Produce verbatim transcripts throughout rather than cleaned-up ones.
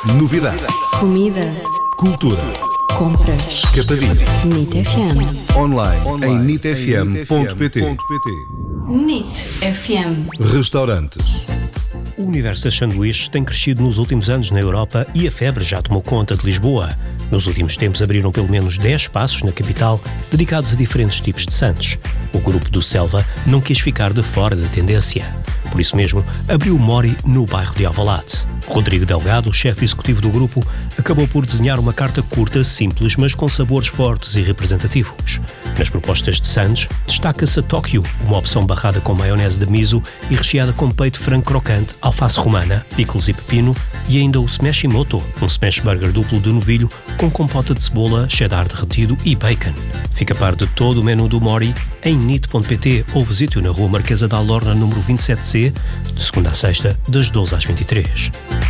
Novidades. Comida. Cultura. Compras. Capadinho. Nit F M. Online, em nit f m ponto p t. Nit F M. Restaurantes. O universo das sanduíches tem crescido nos últimos anos na Europa e a febre já tomou conta de Lisboa. Nos últimos tempos abriram pelo menos dez espaços na capital dedicados a diferentes tipos de sandes. O grupo do Selva não quis ficar de fora da tendência. Por isso mesmo, abriu o Mori no bairro de Alvalade. Rodrigo Delgado, chefe executivo do grupo, acabou por desenhar uma carta curta, simples, mas com sabores fortes e representativos. Nas propostas de sandes, destaca-se a Tóquio, uma opção barrada com maionese de miso e recheada com peito de frango crocante, alface romana, pickles e pepino, e ainda o Smashimoto, um smash burger duplo de novilho com compota de cebola, cheddar derretido e bacon. Fica a par de todo o menu do Mori em nit ponto p t ou visite-o na rua Marquesa da Alorna, número vinte e sete C, de segunda a sexta, das doze às vinte e três.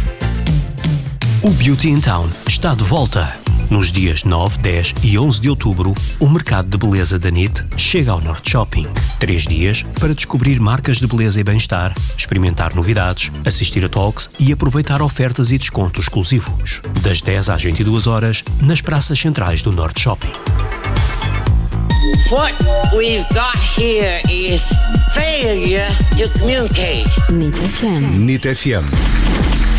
O Beauty in Town está de volta. Nos dias nove, dez e onze de outubro, o mercado de beleza da Nit chega ao Norte Shopping. Três dias para descobrir marcas de beleza e bem-estar, experimentar novidades, assistir a talks e aproveitar ofertas e descontos exclusivos. Das dez às vinte e duas horas, nas praças centrais do Norte Shopping. What we've got here is failure to communicate. Nit F M. Nit F M.